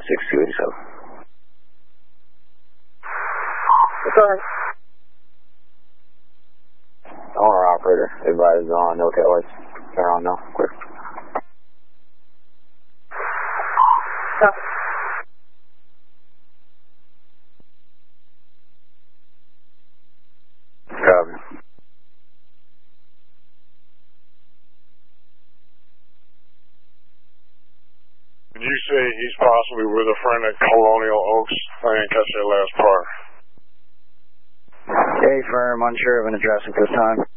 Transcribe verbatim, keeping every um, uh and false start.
five six two eight seven. Go ahead. Owner operator, advise on no tail lights. Turn on now, quick. Stop. Copy. When you say he's possibly with a friend at Colonial Oaks, I didn't catch that last part. A firm, unsure of an address at this time.